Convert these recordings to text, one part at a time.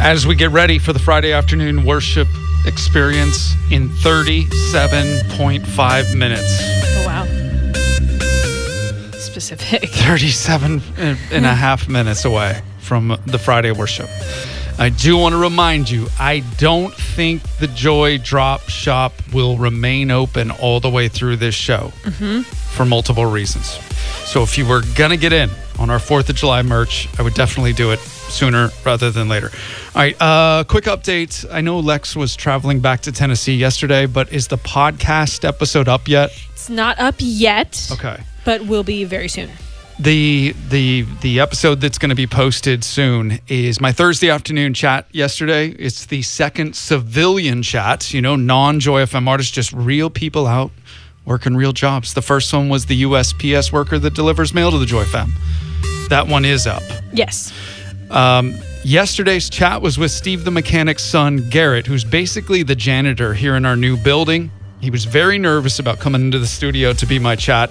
As we get ready for the Friday afternoon worship experience in 37.5 minutes. Oh, wow. Specific. 37 and a half minutes away from the Friday worship. I do want to remind you, I don't think the Joy Drop Shop will remain open all the way through this show for multiple reasons. So if you were going to get in on our 4th of July merch, I would definitely do it sooner rather than later. All right, quick update. I know Lex was traveling back to Tennessee yesterday, but is the podcast episode up yet? It's not up yet. Okay. But will be very soon. The episode that's going to be posted soon is my Thursday afternoon chat yesterday. It's the second civilian chat, non-Joy FM artists, just real people out working real jobs. The first one was the USPS worker that delivers mail to the Joy FM. That one is up. Yes. Yesterday's chat was with Steve the mechanic's son, Garrett, who's basically the janitor here in our new building. He was very nervous about coming into the studio to be my chat,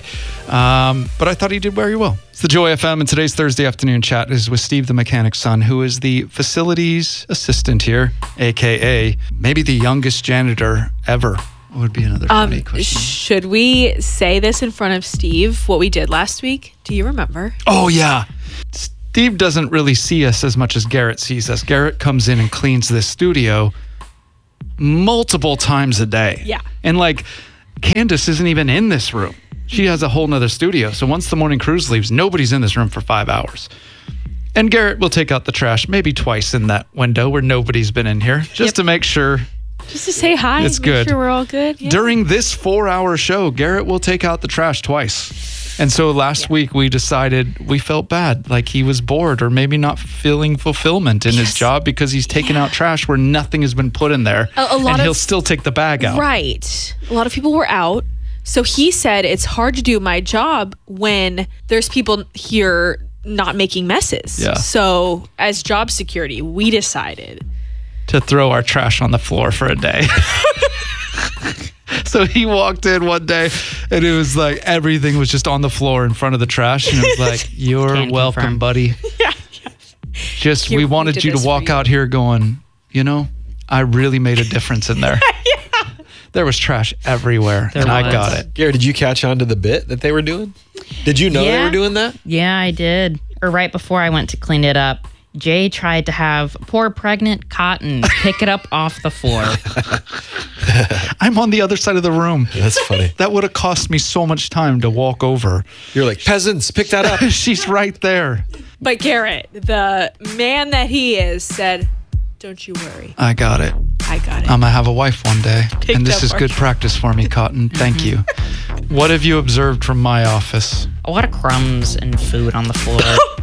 but I thought he did very well. It's the Joy FM, and today's Thursday afternoon chat is with Steve the mechanic's son, who is the facilities assistant here, a.k.a. maybe the youngest janitor ever. Would be another funny question. Should we say this in front of Steve, what we did last week? Do you remember? Oh, yeah. Steve doesn't really see us as much as Garrett sees us. Garrett comes in and cleans this studio multiple times a day. Yeah. And Candace isn't even in this room. She has a whole nother studio. So once the morning cruise leaves, nobody's in this room for 5 hours. And Garrett will take out the trash maybe twice in that window where nobody's been in here, just to make sure. Just to say hi. It's make good. Sure we're all good. Yeah. During this 4-hour show, Garrett will take out the trash twice. And so last week we decided we felt bad, like he was bored or maybe not feeling fulfillment in his job because he's taken out trash where nothing has been put in there. And he'll still take the bag out. Right. A lot of people were out. So he said it's hard to do my job when there's people here not making messes. Yeah. So as job security, we decided to throw our trash on the floor for a day. So he walked in one day and it was like everything was just on the floor in front of the trash. And it was like, you're welcome, buddy. Yeah. Just, we wanted you to walk out here going, I really made a difference in there. Yeah. There was trash everywhere and I got it. Garrett, did you catch on to the bit that they were doing? Did you know they were doing that? Yeah, I did. Or right before I went to clean it up, Jay tried to have poor pregnant Cotton pick it up off the floor. I'm on the other side of the room. That's funny. That would have cost me so much time to walk over. You're like, peasants, pick that up. She's right there. But Garrett, the man that he is, said, don't you worry. I got it. I got it. I'm going to have a wife one day. Picked and this is good practice for me, Cotton. Thank you. What have you observed from my office? A lot of crumbs and food on the floor.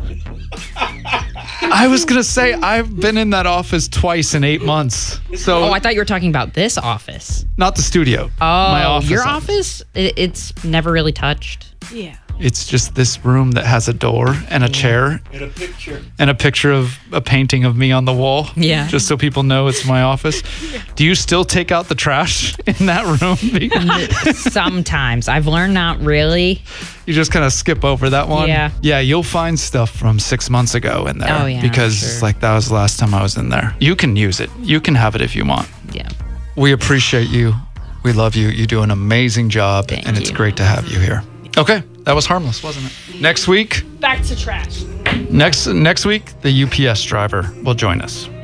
I was going to say, I've been in that office twice in 8 months. So I thought you were talking about this office. Not the studio. Oh, my office. Your office? It's never really touched. Yeah. It's just this room that has a door and a chair. And a picture. And a picture of a painting of me on the wall. Yeah. Just so people know it's my office. Do you still take out the trash in that room? Sometimes. I've learned not really. You just kind of skip over that one? Yeah. Yeah, you'll find stuff from 6 months ago in there. Oh, yeah. Because that was the last time I was in there. You can use it. You can have it if you want. Yeah. We appreciate you. We love you. You do an amazing job. Thank and it's you. great to have you here. Okay. That was harmless, wasn't it? Next week. Back to trash. Next week, the UPS driver will join us.